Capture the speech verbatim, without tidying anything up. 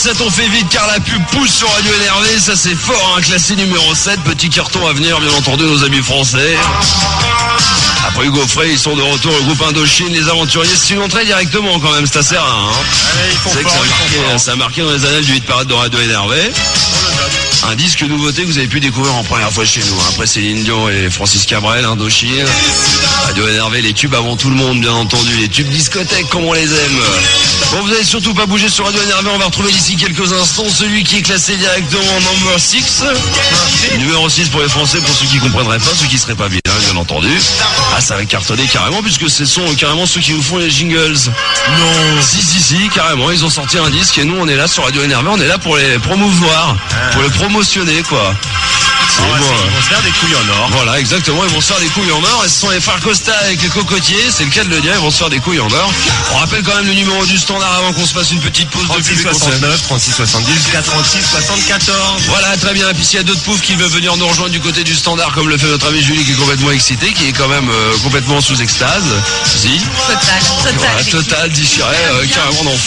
Ça t'en fait vite car la pub pousse sur Radio Énervé, ça c'est fort, hein, classé numéro sept, petit carton à venir bien entendu nos amis français. Après Hugo Frey, ils sont de retour, le groupe Indochine, les aventuriers, c'est une entrée directement quand même, c'est assez rare. Hein. Allez, ils font c'est fort, que ça, a ils marqué, font fort. ça a marqué dans les annales du hit parade de Radio Énervé. Un disque nouveauté que vous avez pu découvrir en première fois chez nous. Hein. Après Céline Dion et Francis Cabrel, Indochine. Radio Énervé, les tubes avant tout le monde, bien entendu. Les tubes discothèques comme on les aime. Bon, vous n'allez surtout pas bouger sur Radio Énervé. On va retrouver d'ici quelques instants celui qui est classé directement en number six. Numéro six pour les Français, pour ceux qui comprendraient pas, ceux qui seraient pas bien, bien entendu. Ah, ça va cartonner carrément, puisque ce sont carrément ceux qui nous font les jingles. Non. Si, si, si, carrément. Ils ont sorti un disque et nous, on est là sur Radio Énervé. On est là pour les promouvoir, pour les promotionner, quoi. Ah, ouais, bon, c'est- ils vont se faire des couilles en or. Voilà, exactement, ils vont se faire des couilles en or. Et ce sont les frères Costa avec les cocotiers, c'est le cas de le dire, ils vont se faire des couilles en or. On rappelle quand même le numéro du standard avant qu'on se fasse une petite pause de trente-six pub. soixante-neuf, trente-six soixante-dix, trente-six soixante-quatorze. Voilà, très bien. Et puis s'il y a d'autres poufs qui veulent venir nous rejoindre du côté du standard, comme le fait notre ami Julie qui est complètement excitée, qui est quand même euh, complètement sous extase. Si. Total, total. Voilà, total, déchiré, euh, carrément dans